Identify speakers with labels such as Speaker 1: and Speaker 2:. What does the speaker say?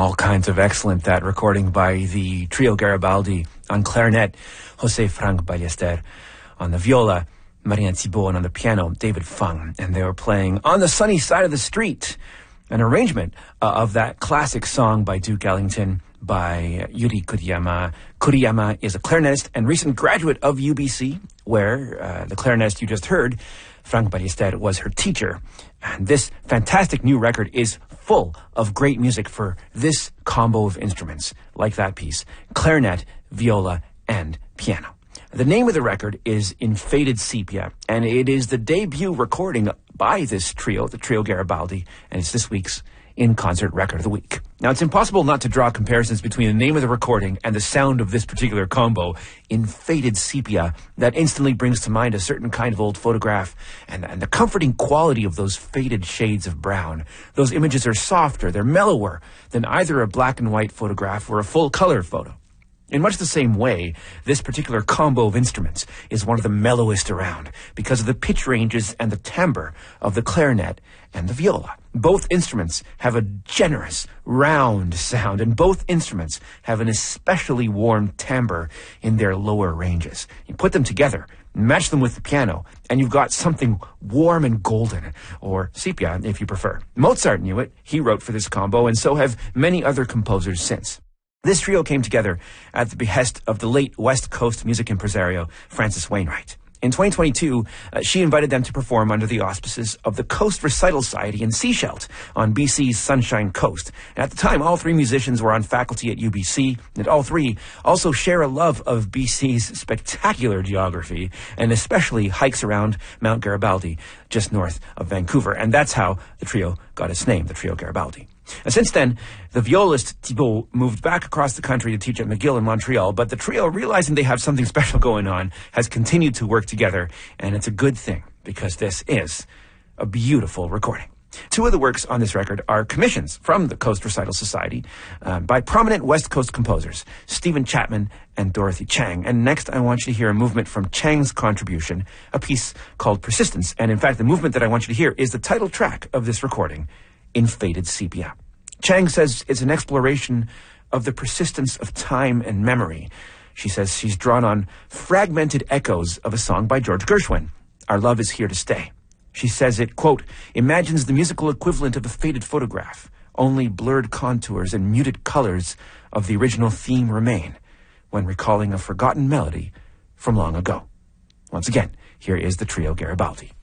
Speaker 1: All kinds of excellent, that recording by the Trio Garibaldi on clarinet, Jose Frank Ballester on the viola, Marianne Thibault, and on the piano, David Fung. And they were playing On the Sunny Side of the Street, an arrangement of that classic song by Duke Ellington by Yuri Kuriyama. Kuriyama is a clarinetist and recent graduate of UBC, where the clarinetist you just heard, Frank Ballester, was her teacher. And this fantastic new record is full of great music for this combo of instruments, like that piece, clarinet, viola, and piano. The name of the record is In Faded Sepia, and it is the debut recording by this trio, the Trio Garibaldi, and it's this week's In-Concert Record of the Week. Now, it's impossible not to draw comparisons between the name of the recording and the sound of this particular combo, In Faded Sepia, that instantly brings to mind a certain kind of old photograph and the comforting quality of those faded shades of brown. Those images are softer, they're mellower than either a black and white photograph or a full-color photo. In much the same way, this particular combo of instruments is one of the mellowest around because of the pitch ranges and the timbre of the clarinet and the viola. Both instruments have a generous, round sound, and both instruments have an especially warm timbre in their lower ranges. You put them together, match them with the piano, and you've got something warm and golden, or sepia if you prefer. Mozart knew it. He wrote for this combo, and so have many other composers since. This trio came together at the behest of the late West Coast music impresario Francis Wainwright. In 2022, she invited them to perform under the auspices of the Coast Recital Society in Sechelt on BC's Sunshine Coast. And at the time, all three musicians were on faculty at UBC, and all three also share a love of BC's spectacular geography, and especially hikes around Mount Garibaldi, just north of Vancouver. And that's how the trio got its name, the Trio Garibaldi. And since then, the violist Thibault moved back across the country to teach at McGill in Montreal, but the trio, realizing they have something special going on, has continued to work together, and it's a good thing, because this is a beautiful recording. Two of the works on this record are commissions from the Coast Recital Society by prominent West Coast composers, Stephen Chapman and Dorothy Chang. And next, I want you to hear a movement from Chang's contribution, a piece called Persistence. And in fact, the movement that I want you to hear is the title track of this recording, In Faded Sepia. Chang says it's an exploration of the persistence of time and memory. She says she's drawn on fragmented echoes of a song by George Gershwin, Our Love Is Here to Stay. She says it, quote, imagines the musical equivalent of a faded photograph. Only blurred contours and muted colors of the original theme remain when recalling a forgotten melody from long ago. Once again, here is the Trio Garibaldi.